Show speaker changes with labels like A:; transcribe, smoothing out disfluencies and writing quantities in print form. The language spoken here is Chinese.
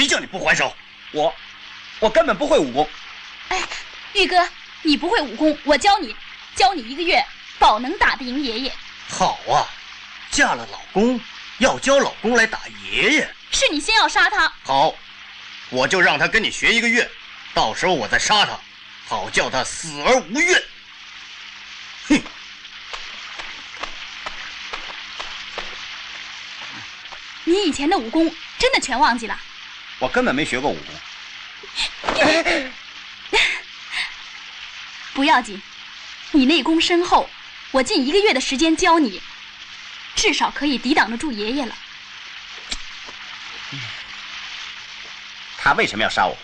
A: 谁叫你不还手？
B: 我根本不会武功。
C: 哎，玉哥，你不会武功，我教你1个月，保能打得赢爷爷。
A: 好啊，嫁了老公要教老公来打爷爷。
C: 是你先要杀他。
A: 好，我就让他跟你学1个月，到时候我再杀他，好叫他死而无怨。哼！
C: 你以前的武功真的全忘记了？
B: 我根本没学过武功。
C: 不要紧，你内功深厚，我近1个月的时间教你，至少可以抵挡得住爷爷了。
B: 他为什么要杀我？